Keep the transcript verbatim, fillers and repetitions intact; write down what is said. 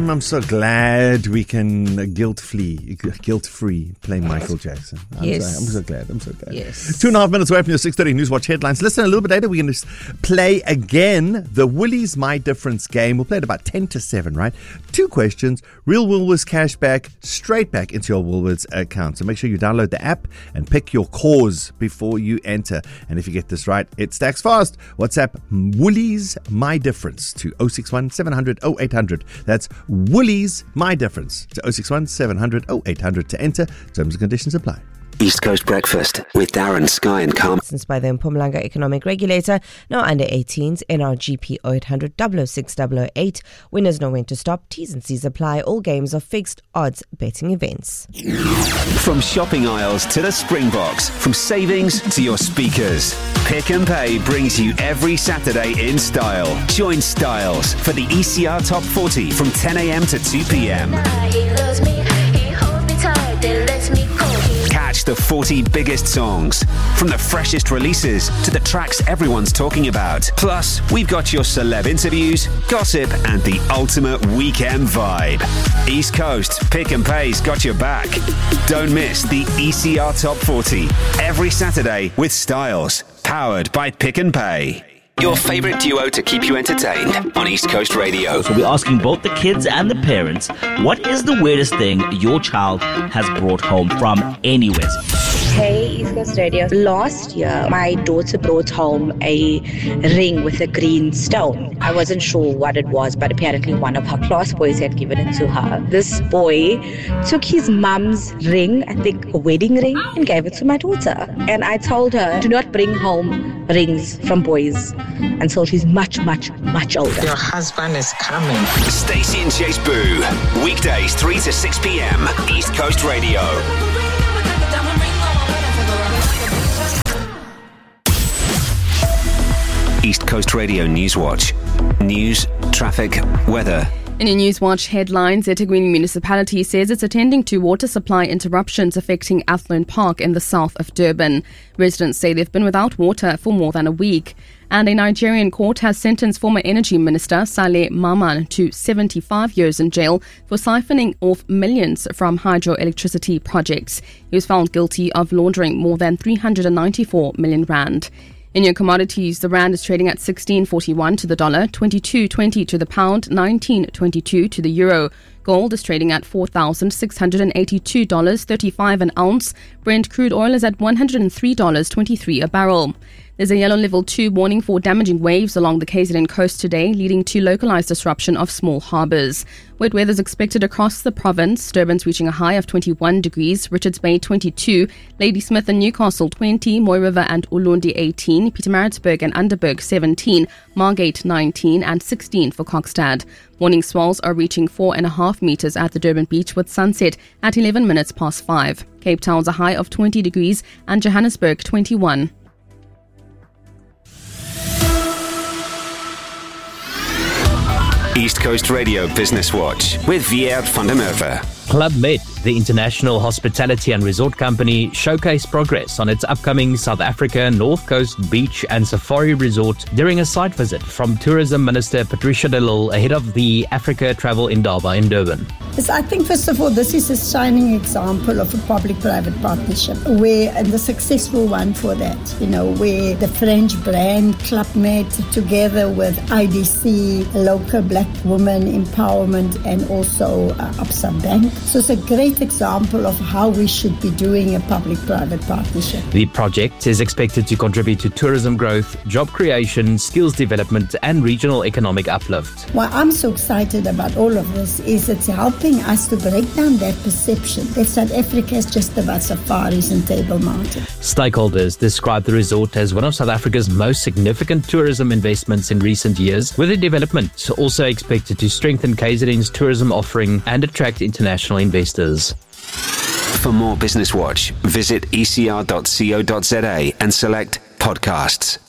Mm, I'm so glad we can guilt-free, guilt-free play Michael Jackson. I'm, Yes. so, I'm so glad. I'm so glad. Yes. Two and a half minutes away from your six thirty Newswatch headlines. Listen, a little bit later, we're going to play again the Woolies My Difference game. We'll play it about ten to seven, right? Two questions, real Woolworths cash back, straight back into your Woolworths account. So make sure you download the app and pick your cause before you enter. And if you get this right, it stacks fast. WhatsApp Woolies My Difference to oh six one, seven hundred, oh eight hundred. That's Woolies My Difference to oh six one, seven hundred, oh eight hundred to enter. Terms and conditions apply. East Coast Breakfast with Darren, Sky and Carmen. Since by the Mpumalanga Economic Regulator, no under eighteens, N R G P oh eight hundred, double oh six, double oh eight. Winners know when to stop. T's and C's apply. All games are fixed odds betting events. From shopping aisles to the Springboks, from savings to your speakers, Pick and Pay brings you every Saturday in style. Join Styles for the E C R Top forty from ten a.m. to two p.m. He loves me, he holds me tight, then lets me go. Catch the forty biggest songs, from the freshest releases to the tracks everyone's talking about. Plus, we've got your celeb interviews, gossip, and the ultimate weekend vibe. East Coast Pick and Pay's got your back. Don't miss the E C R Top forty every Saturday with Styles, powered by Pick and Pay. Your favourite duo to keep you entertained on East Coast Radio. So we're asking both the kids and the parents, what is the weirdest thing your child has brought home from anywhere? Hey, East Coast Radio. Last year, my daughter brought home a ring with a green stone. I wasn't sure what it was, but apparently one of her class boys had given it to her. This boy took his mum's ring, I think a wedding ring, and gave it to my daughter. And I told her, do not bring home rings from boys until she's much, much, much older. Your husband is coming. Stacey and Chase Boo. Weekdays three to six p.m. East Coast Radio. East Coast Radio Newswatch. News, traffic, weather. In your Newswatch headlines, eThekwini Municipality says it's attending to water supply interruptions affecting Athlone Park in the south of Durban. Residents say they've been without water for more than a week. And a Nigerian court has sentenced former Energy Minister Saleh Maman to seventy-five years in jail for siphoning off millions from hydroelectricity projects. He was found guilty of laundering more than three hundred ninety-four million rand. In your commodities, the rand is trading at sixteen forty-one to the dollar, twenty-two twenty to the pound, nineteen twenty-two to the euro. Gold is trading at four thousand six hundred eighty-two dollars and thirty-five cents an ounce. Brent crude oil is at one hundred three dollars and twenty-three cents a barrel. There's a yellow level two warning for damaging waves along the K Z N coast today, leading to localized disruption of small harbours. Wet weather is expected across the province. Durban's reaching a high of twenty-one degrees, Richards Bay twenty-two, Ladysmith and Newcastle twenty, Moy River and Ulundi eighteen, Pietermaritzburg and Underberg seventeen, Margate nineteen and sixteen for Kokstad. Morning swells are reaching four and a half metres at the Durban beach with sunset at eleven minutes past five. Cape Town's a high of twenty degrees and Johannesburg twenty-one. East Coast Radio Business Watch with Vier van der Merwe. Club Med, the international hospitality and resort company, showcased progress on its upcoming South Africa North Coast Beach and Safari Resort during a site visit from Tourism Minister Patricia de Lille ahead of the Africa Travel Indaba in Durban. Yes, I think, first of all, this is a shining example of a public-private partnership, where, and the successful one for that, you know, where the French brand Club Med, together with I D C, local black women empowerment, and also uh, Absa Bank. So it's a great example of how we should be doing a public-private partnership. The project is expected to contribute to tourism growth, job creation, skills development, and regional economic uplift. Why I'm so excited about all of this is it's helping us to break down that perception that South Africa is just about safaris and Table Mountain. Stakeholders describe the resort as one of South Africa's most significant tourism investments in recent years, with the development also expected to strengthen K Z N's tourism offering and attract international investors. For more Business Watch, visit e c r dot co dot za and select podcasts.